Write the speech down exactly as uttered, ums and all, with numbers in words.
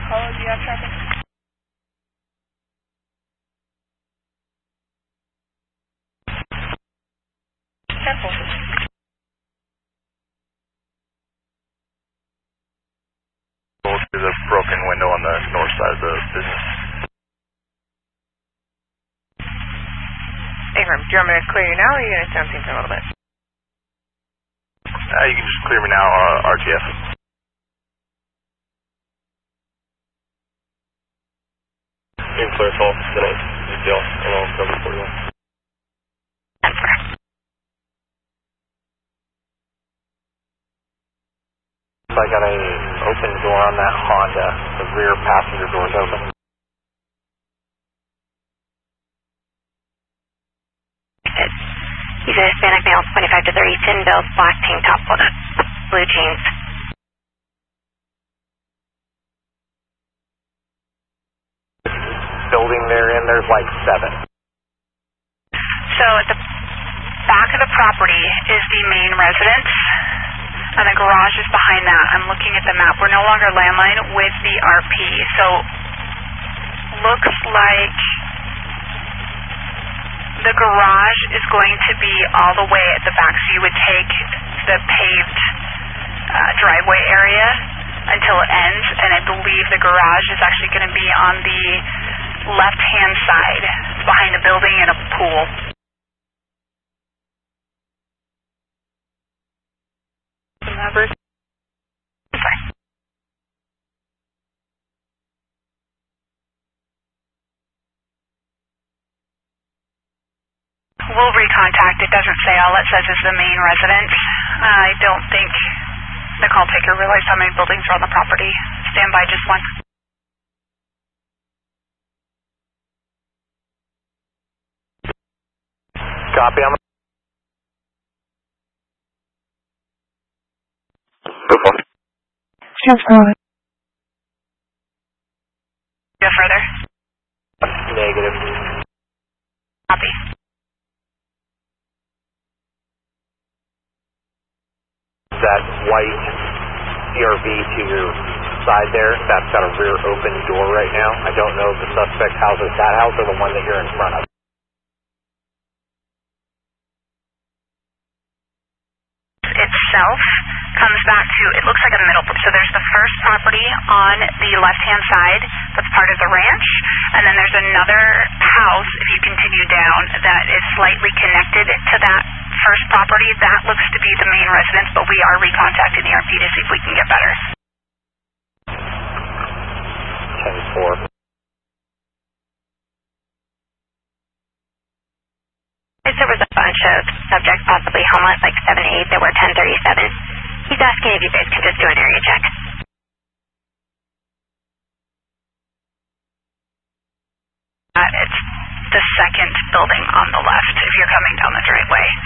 Carlo, do you have traffic? Careful. To the broken window on the north side of the business. Abram, do you want me to clear you now, or are you going to sound things a little bit? Uh, you can just clear me now, uh, R T F. In clear call, tonight, U T L, along seven forty-one. I got a open door on that Honda. The rear passenger door is open. He's a Hispanic male, twenty-five to thirty, thin build, black tank top, blue jeans. Building they're in, there's like seven. So at the back of the property is the main residence, and the garage is behind that. I'm looking at the map. We're no longer landline with the R P, so looks like the garage is going to be all the way at the back, so you would take the paved uh, driveway area until it ends, and I believe the garage is actually going to be on the left-hand side. It's behind a building and a pool. Numbers. We'll recontact. It doesn't say. All it says is the main residence. I don't think the call taker realized how many buildings are on the property. Stand by, just one. Copy, I'm Yes, Go further. negative. Copy. That white C R V to your side there, that's got a rear open door right now. I don't know if the suspect houses that house or the one that you're in front of. Itself comes back to, it looks like a middle, so there's the first property on the left-hand side that's part of the ranch, and then there's another house, if you continue down, that is slightly connected to that first property. That looks to be the main residence, but we are recontacting the R P to see if we can get better. ten four. There was a bunch of subjects possibly homeless, like seven eight, that were ten thirty-seven. He's asking if you guys can just do an area check. Uh, it's the second building on the left if you're coming down the driveway.